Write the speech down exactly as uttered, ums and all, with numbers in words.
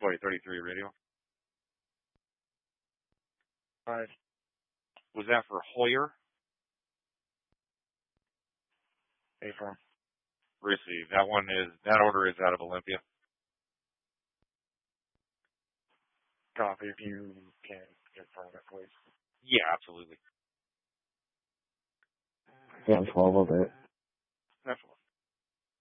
Flight thirty-three radio. Five. Was that for Hoyer? Affirm. Receive. That one is, that order is out of Olympia. Copy, if you can confirm it, please. Yeah, absolutely. Yeah, I'm twelve of it. That's